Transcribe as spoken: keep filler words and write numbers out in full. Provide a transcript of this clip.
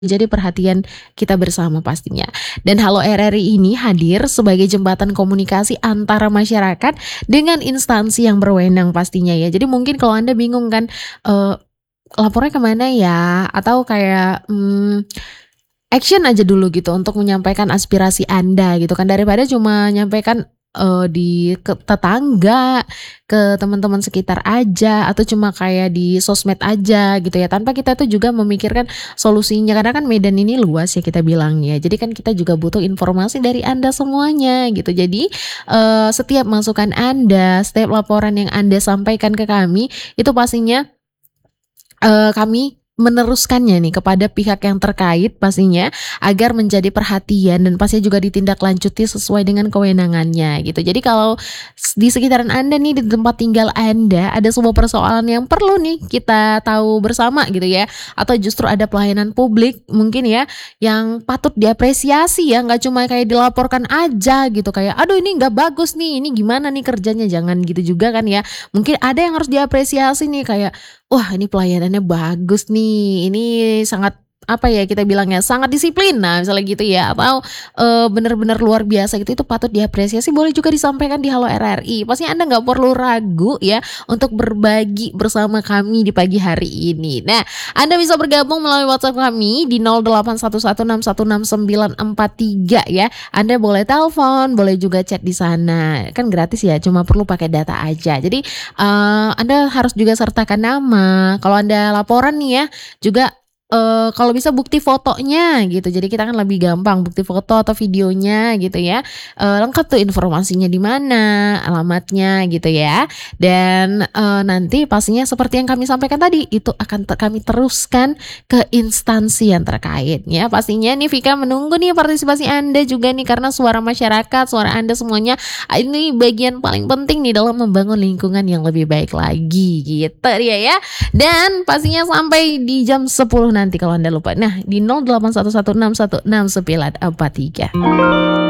Jadi perhatian kita bersama pastinya. Dan Halo R R I ini hadir sebagai jembatan komunikasi antara masyarakat dengan instansi yang berwenang pastinya ya. Jadi mungkin kalau Anda bingung kan, eee, lapornya ke mana ya? Atau kayak, mmm, action aja dulu gitu untuk menyampaikan aspirasi Anda gitu kan, daripada cuma nyampaikan, eee, di ke tetangga, ke teman-teman sekitar aja, atau cuma kayak di sosmed aja gitu ya, tanpa kita tuh juga memikirkan solusinya. Karena kan Medan ini luas ya kita bilang ya, jadi kan kita juga butuh informasi dari Anda semuanya gitu. Jadi, eee, setiap masukan Anda, setiap laporan yang Anda sampaikan ke kami, itu pastinya Eee, kami meneruskannya nih kepada pihak yang terkait pastinya, agar menjadi perhatian dan pastinya juga ditindaklanjuti sesuai dengan kewenangannya gitu. Jadi kalau s di sekitaran Anda nih, di tempat tinggal Anda, ada sebuah persoalan yang perlu nih kita tahu bersama gitu ya, atau justru ada pelayanan publik mungkin ya, yang patut diapresiasi ya, nggak cuma kayak dilaporkan aja gitu, kayak, "Aduh ini nggak bagus nih, ini gimana nih kerjanya?" Jangan gitu juga kan ya. Mungkin ada yang harus diapresiasi nih kayak, "Wah ini pelayanannya bagus nih, ini sangat apa ya kita bilangnya, sangat disiplin." Nah misalnya gitu ya, atau, eee, bener-bener luar biasa gitu, itu patut diapresiasi, boleh juga disampaikan di Halo R R I. Pastinya Anda nggak perlu ragu ya untuk berbagi bersama kami di pagi hari ini. Nah, Anda bisa bergabung melalui WhatsApp kami di nol delapan satu satu enam satu enam sembilan empat tiga ya. Anda boleh telepon, boleh juga chat di sana, kan gratis ya, cuma perlu pakai data aja. Jadi, eee, Anda harus juga sertakan nama, kalau Anda laporan nih ya, juga, eee, kalau bisa bukti fotonya gitu, jadi kita kan lebih gampang bukti foto atau videonya gitu ya, eee, lengkap tuh informasinya di mana, alamatnya gitu ya. Dan, eee, nanti pastinya seperti yang kami sampaikan tadi, itu akan te kami teruskan ke instansi yang terkait ya. Pastinya nih Vika menunggu nih partisipasi Anda juga nih, karena suara masyarakat, suara Anda semuanya, ah, ini bagian paling penting nih dalam membangun lingkungan yang lebih baik lagi gitu dia ya. Dan pastinya sampai di jam sepuluh nanti kalau Anda lupa. Nah di nol delapan satu satu enam satu enam sembilan empat tiga.